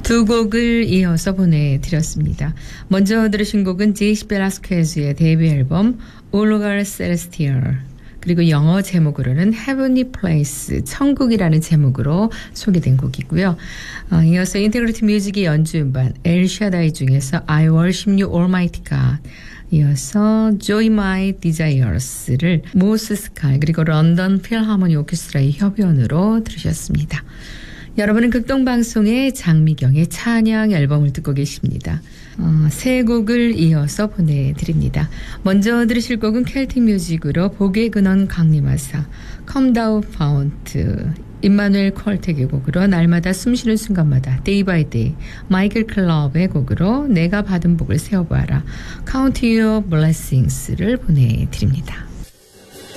두 곡을 이어서 보내드렸습니다. 먼저 들으신 곡은 제이시 벨라스퀘즈의 데뷔 앨범 All Lugar Celestial, 그리고 영어 제목으로는 Heavenly Place, 천국이라는 제목으로 소개된 곡이고요. 이어서 인테그리티 뮤직의 연주 음반 엘 샤다이 중에서 I Worship You Almighty God, 이어서 Joy My Desires를 모스 스칼 그리고 런던 필하모니 오케스트라의 협연으로 들으셨습니다. 여러분은 극동방송의 장미경의 찬양 앨범을 듣고 계십니다. 세 곡을 이어서 보내드립니다. 먼저 들으실 곡은 켈틱 뮤직으로 복의 근원 강림하사, Come Thou Fount, 임마누엘 퀄텍의 곡으로 날마다 숨쉬는 순간마다, Day by Day, 마이클 클럽의 곡으로 내가 받은 복을 세어보아라, Count Your Blessings를 보내드립니다.